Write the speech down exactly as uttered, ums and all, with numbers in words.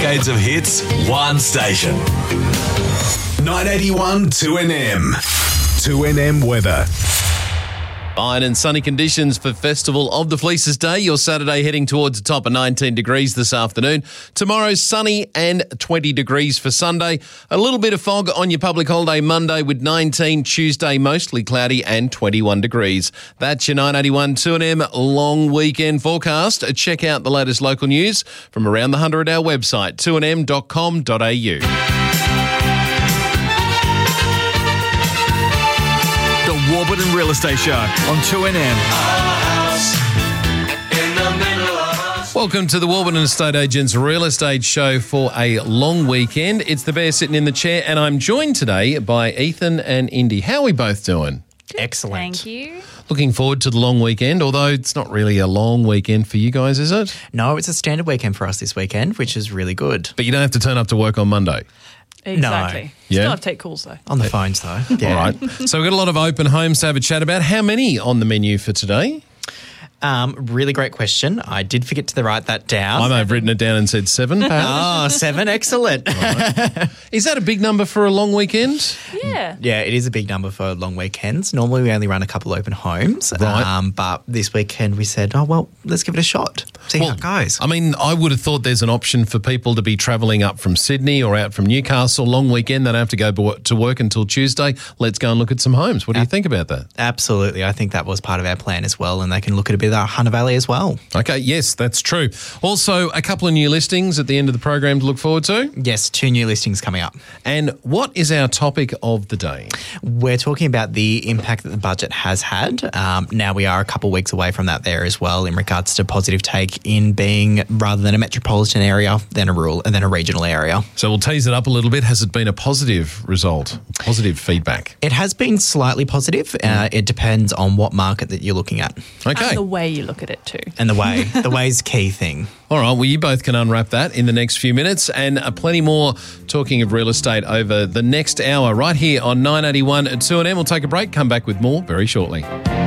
decades of hits, one station. nine eighty-one two N M. two N M weather. Fine and sunny conditions for Festival of the Fleeces Day. Your Saturday heading towards a top of nineteen degrees this afternoon. Tomorrow's sunny and twenty degrees for Sunday. A little bit of fog on your public holiday Monday with nineteen. Tuesday mostly cloudy and twenty-one degrees. That's your nine eighty-one two N M long weekend forecast. Check out the latest local news from around the one hundred hour website, two n m dot com dot a u. Warburton Real Estate Show on two N M. Welcome to the Warburton Estate Agents Real Estate Show for a long weekend. It's the bear sitting in the chair, and I'm joined today by Ethan and Indy. How are we both doing? Excellent. Thank you. Looking forward to the long weekend, although it's not really a long weekend for you guys, is it? No, it's a standard weekend for us this weekend, which is really good. But you don't have to turn up to work on Monday. Exactly. No. Yeah? Still have to take calls though. On the phones, though. Yeah. All right. So we've got a lot of open homes to have a chat about. How many on the menu for today? Um, really great question. I did forget to write that down. I may have written it down and said seven, perhaps. Oh, seven. Excellent. Is that a big number for a long weekend? Yeah. Yeah, it is a big number for long weekends. Normally we only run a couple open homes. Right. Um, but this weekend we said, oh, well, let's give it a shot. See how it goes. I mean, I would have thought there's an option for people to be travelling up from Sydney or out from Newcastle. Long weekend, they don't have to go bo- to work until Tuesday. Let's go and look at some homes. What do you think about that? Absolutely. I think that was part of our plan as well. And they can look at a bit of Hunter Valley as well. Okay, yes, that's true. Also, a couple of new listings at the end of the program to look forward to. Yes, two new listings coming up. And what is our topic of the day? We're talking about the impact that the budget has had. Um, now we are a couple of weeks away from that there as well in regards to positive take in being rather than a metropolitan area, then a rural and then a regional area. So we'll tease it up a little bit. Has it been a positive result, positive feedback? It has been slightly positive. Uh, it depends on what market that you're looking at. Okay. And the way you look at it too. And the way. The way is key thing. All right, well, you both can unwrap that in the next few minutes and uh, plenty more talking of real estate over the next hour right here on nine eighty-one at two N M. We'll take a break, come back with more very shortly.